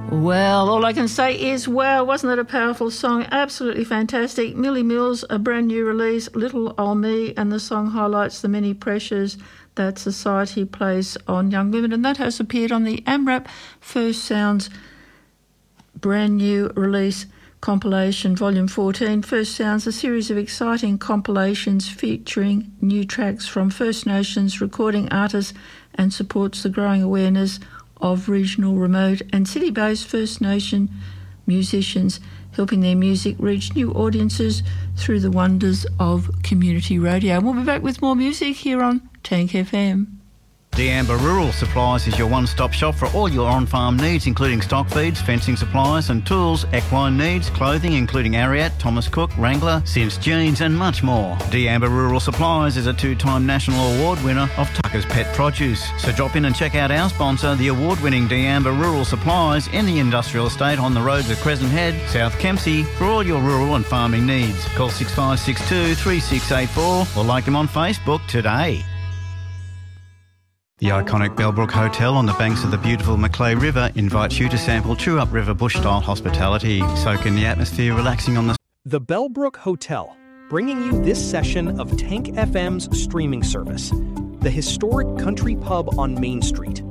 Well, all I can say is, wow, wasn't that a powerful song? Absolutely fantastic. Millie Mills, a brand new release, Little Old Me, and the song highlights the many pressures that society places on young women, and that has appeared on the AMRAP First Sounds brand new release compilation, Volume 14. First Sounds, a series of exciting compilations featuring new tracks from First Nations recording artists and supports the growing awareness of regional, remote and city-based First Nation musicians, helping their music reach new audiences through the wonders of community radio. And we'll be back with more music here on Tank FM. D'Amber Rural Supplies is your one-stop shop for all your on-farm needs, including stock feeds, fencing supplies and tools, equine needs, clothing including Ariat, Thomas Cook, Wrangler, Sims Jeans and much more. D'Amber Rural Supplies is a two-time national award winner of Tucker's Pet Produce. So drop in and check out our sponsor, the award-winning D'Amber Rural Supplies in the industrial estate on the roads of Crescent Head, South Kempsey for all your rural and farming needs. Call 6562 3684 or like them on Facebook today. The iconic Bellbrook Hotel on the banks of the beautiful Macleay River invites you to sample true upriver bush-style hospitality. Soak in the atmosphere, relaxing on the Bellbrook Hotel, bringing you this session of Tank FM's streaming service, the historic country pub on Main Street.